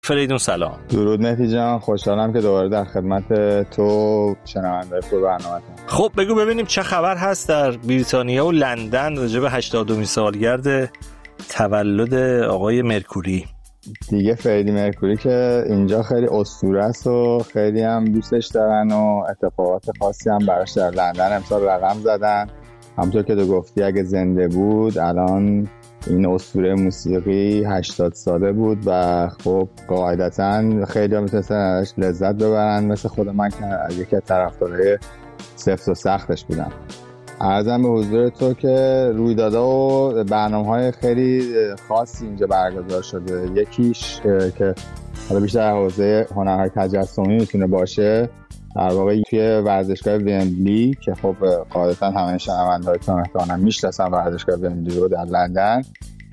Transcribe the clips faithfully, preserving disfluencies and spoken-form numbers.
فریدون سلام. درود مهدی جان، خوشحالم که دوباره در خدمت تو شنونده‌های خوب برنامه‌تون. خب بگو ببینیم چه خبر هست در بریتانیا و لندن راجع به هشتادمین سالگرد تولد آقای مرکوری. دیگه فردی مرکوری که اینجا خیلی اسطوره است و خیلی هم دوستش دارن و اتفاقات خاصی هم براش در لندن امسال رقم زدن. همونطور که تو گفتی اگه زنده بود الان این اسطوره موسیقی هشتاد ساله بود و خب قاعدتاً خیلی هم میتونستن ازش لذت ببرن، مثل خود من که یکی از طرفدارای سفت و سختش بودم. عرضم به حضور تو که رویدادها و برنامه‌های خیلی خاصی اینجا برگزار شده. یکیش که حالا بیشتر در حوزه هنرهای تجسمی میتونه باشه، در واقع توی ورزشگاه ومبلی که خب قاعدتاً همه شنونده‌هاتون احتمالاً میشناسن ورزشگاه ومبلی رو در لندن،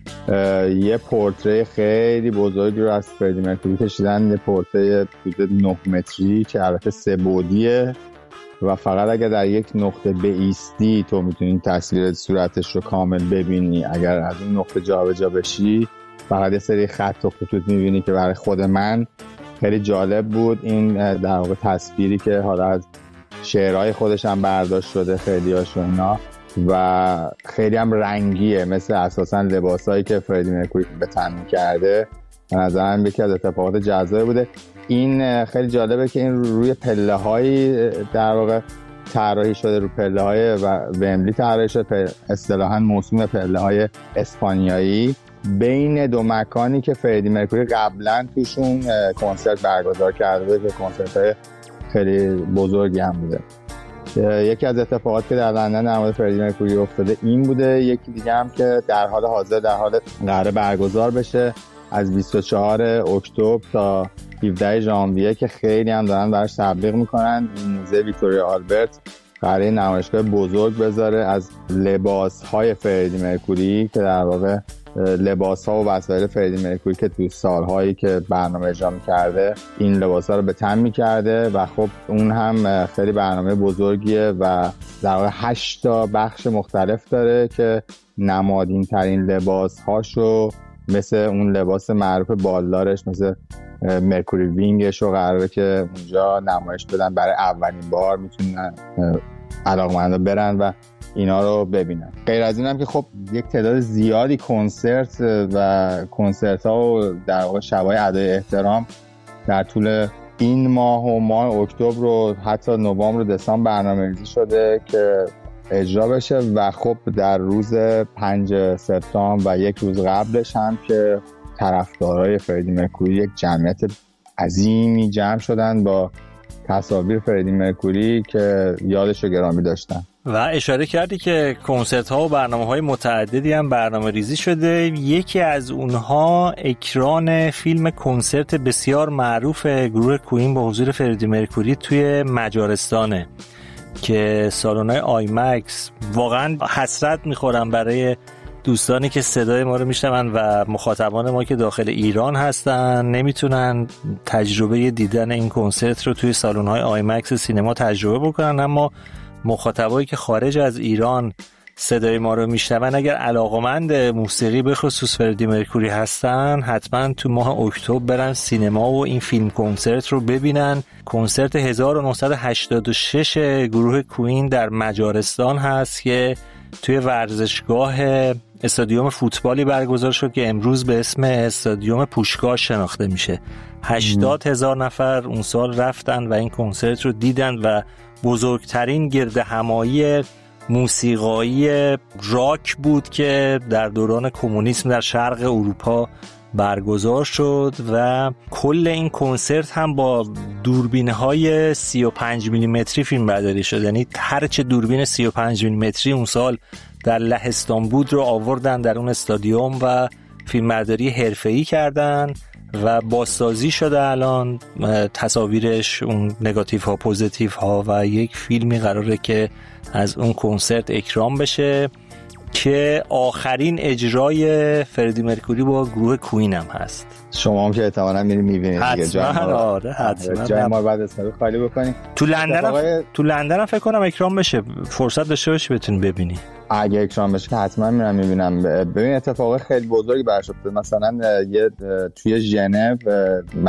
یه پورتری خیلی بزرگی رو از فردی مرکوری کشیدن. یه پورتری حدود نه متری که البته سه بعدیه و فقط اگر در یک نقطه بایستی تو میتونی تصویر صورتش رو کامل ببینی. اگر از اون نقطه جابجا بشی فقط یه سری خط و خطوط میبینی که برای خود من خیلی جالب بود. این در واقع تصویری که حالا از شعرهای خودش هم برداشت شده خیلی هاشو اینا و خیلی هم رنگیه، مثل اساسا لباسایی که فردی مرکوری به تن می‌کرده. به نظرم یکی از اتفاقات جذابی بوده. این خیلی جالبه که این روی پله‌های در واقع طراحی شده، رو پله‌های ومبلی طراحی شده، اصطلاحاً موسوم پله‌های اسپانیایی بین دو مکانی که فردی مرکوری قبلا توشون کنسرت برگزار کرده بود که کنسرت‌های خیلی بزرگی هم بوده. یکی از اتفاقاتی که در لندن در مورد فردی مرکوری افتاده این بوده. یکی دیگه هم که در حال حاضر در حال قرار برگزار بشه از بیست و چهارم اکتبر تا هفدهم ژانویه که خیلی هم دارن براش تبلیغ میکنن. موزه ویکتوریا آلبرت قراره نمایشگاه بزرگ بذاره از لباس‌های فردی مرکوری که در واقع لباس‌ها و وسایل فردی مرکوری که تو سال‌هایی که برنامه اجرا می‌کرده این لباس‌ها رو به تن می‌کرده و خب اون هم خیلی برنامه بزرگیه و در واقع هشت تا بخش مختلف داره که نمادین‌ترین لباس‌هاشو مثل اون لباس معروف بالدارش مثل مرکوری وینگش رو قراره که اونجا نمایش بدن. برای اولین بار میتونن علاقمندا برن و اینا رو ببینن. غیر از این هم که خب یک تعداد زیادی کنسرت و کنسرت ها و در واقع شبای ادای احترام در طول این ماه و ماه اکتبر و حتی نوامبر و دسامبر برنامه‌ریزی شده که اجرا بشه و خب در روز پنجم سپتامبر و یک روز قبلش هم که طرفدارای فردی مرکوری یک جمعیت عظیمی جمع شدن با تصاویر فردی مرکوری که یادش رو گرامی داشتن. و اشاره کردی که کنسرت ها و برنامه های متعددی هم برنامه ریزی شده. یکی از اونها اکران فیلم کنسرت بسیار معروف گروه کوین با حضور فردی مرکوری توی مجارستانه که سالن‌های آیمکس. واقعا حسرت میخورم برای دوستانی که صدای ما رو میشنون و مخاطبان ما که داخل ایران هستن نمیتونن تجربه دیدن این کنسرت رو توی سالن‌های آیمکس سینما تجربه بکنن، اما مخاطبایی که خارج از ایران صدای ما رو میشنون اگر علاقمند موسیقی به خصوص فردی مرکوری هستن حتما تو ماه اکتبر برن سینما و این فیلم کنسرت رو ببینن. کنسرت هزار و نهصد و هشتاد و شش گروه کوین در مجارستان هست که توی ورزشگاه استادیوم فوتبالی برگزار شد که امروز به اسم استادیوم پوشگاه شناخته میشه. هشتاد هزار نفر اون سال رفتن و این کنسرت رو دیدن و بزرگترین گردهمایی موسیقایی راک بود که در دوران کمونیسم در شرق اروپا برگزار شد و کل این کنسرت هم با دوربین‌های سی و پنج میلیمتری فیلم برداری شد. یعنی هر چه دوربین سی و پنج میلیمتری اون سال در لهستان بود رو آوردن در اون استادیوم و فیلمبرداری حرفه‌ای کردن و بازسازی شده الان تصاویرش، اون نگاتیو ها، پوزیتیو ها و یک فیلمی قراره که از اون کنسرت اکرام بشه. که آخرین اجرای فردی مرکوری با گروه کوین هم هست. شما هم که احتمالاً میرید میبینید دیگه. حتما آره حتما جای ما بعد استاد خالی بکنیم. تو لندن هم... تو لندن هم فکر کنم اکرام بشه، فرصت داشته باشی بتونی ببینی. اگه اکرام بشه که حتما میرم میبینم. ببین اتفاق خیلی بزرگی برش افتاد، مثلا یه توی ژنو